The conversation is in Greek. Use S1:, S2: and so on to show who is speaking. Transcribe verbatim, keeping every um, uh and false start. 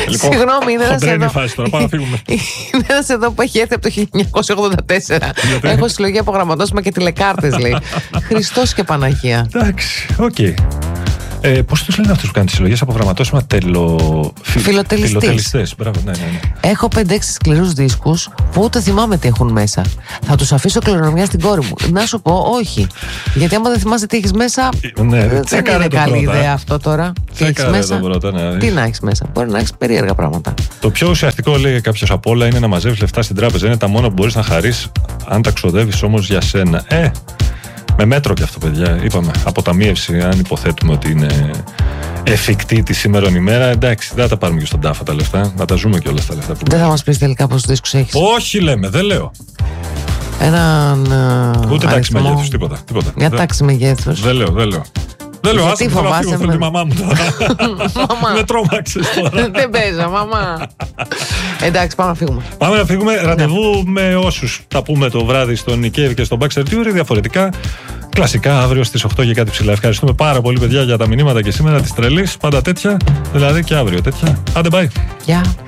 S1: Λοιπόν,
S2: συγγνώμη, είναι ένας εδώ.
S1: φάση τώρα, πάμε να φύγουμε.
S2: Είναι ένας εδώ που έχει έρθει από το χίλια εννιακόσια ογδόντα τέσσερα. Έχω συλλογή από γραμματόσημα και τηλεκάρτες, λέει. Χριστός και Παναγία.
S1: Εντάξει, οκ. Okay. Ε, πώς τους λένε αυτούς που κάνουν τις συλλογές από γραμματόσημα? Τελο... Φιλοτελιστές. Μπράβο, ναι, ναι, ναι.
S2: Έχω πέντε έξι σκληρούς δίσκους που ούτε θυμάμαι τι έχουν μέσα. Θα τους αφήσω κληρονομιά στην κόρη μου. Να σου πω, όχι. Γιατί άμα δεν θυμάσαι τι έχεις μέσα,
S1: ναι,
S2: δεν είναι καλή
S1: πρώτα,
S2: ιδέα
S1: ε.
S2: αυτό τώρα. Τι έχεις μέσα.
S1: Πρώτα, ναι.
S2: Τι να έχεις μέσα. Μπορεί να έχεις περίεργα πράγματα.
S1: Το πιο ουσιαστικό, λέει κάποιος απ' όλα, είναι να μαζεύεις λεφτά στην τράπεζα. Είναι τα μόνο που μπορείς να χαρείς, αν τα ξοδεύεις όμως για σένα. Ε, με μέτρο και αυτό, παιδιά. Είπαμε, αποταμίευση, αν υποθέτουμε ότι είναι εφικτή τη σήμερον ημέρα, εντάξει, δεν θα τα πάρουμε και στον τάφα τα λεφτά. Να τα ζούμε και όλα τα λεφτά που.
S2: Δεν θα μας πεις τελικά πόσους δίσκους έχεις?
S1: Όχι, λέμε, δεν λέω.
S2: Έναν.
S1: Ούτε τάξη μεγέθους, τίποτα, τίποτα.
S2: Μια τάξη μεγέθους.
S1: Δεν λέω, δεν λέω. Δεν λέω, άσε να φύγω, θέλω τη μαμά μου τώρα.
S2: Μαμά.
S1: Με τρόμαξες τώρα.
S2: Δεν παίζω, μαμά. Εντάξει, πάμε να φύγουμε.
S1: Πάμε να φύγουμε. Ραντεβού με όσους θα πούμε το βράδυ στον Νικέβη και στον Baxter Theory. Διαφορετικά, κλασικά αύριο στις οκτώ και κάτι ψηλά. Ευχαριστούμε πάρα πολύ, παιδιά, για τα μηνύματα και σήμερα της τρελής. Πάντα τέτοια, δηλαδή και αύριο τέτοια. Άντε, bye.
S2: Γεια.